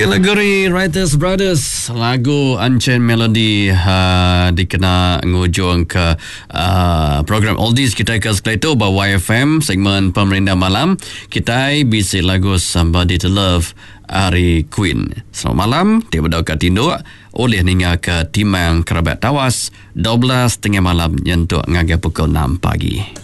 Lagu Writers Brothers, lagu Unchained Melody dikena ngujung ke program Oldies kita ke sekali itu bawa YFM segmen Pemerintah Malam. Kita bisi lagu Somebody to Love Ari Queen. Selamat malam, tiba-tiba ke tinduk oleh ninga ke timang kerabat tawas 12 tengah malam nyentuk ngaga pukul 6 pagi.